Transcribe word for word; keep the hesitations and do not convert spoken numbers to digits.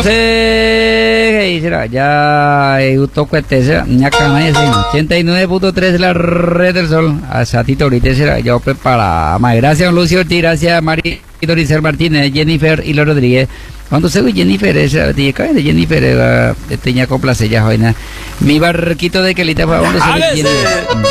sé, será ya autocuete será ñacana ese ochenta y nueve punto tres la red del sol a Satito ahorita será yo prepara más gracias don Lucio Ortiz, gracias Mari Dorisel Martínez, Jennifer y Lo Rodríguez. Cuando se ve Jennifer esa de Jennifer tenía complace ya joina mi barquito de quelita para donde se ve Jennifer.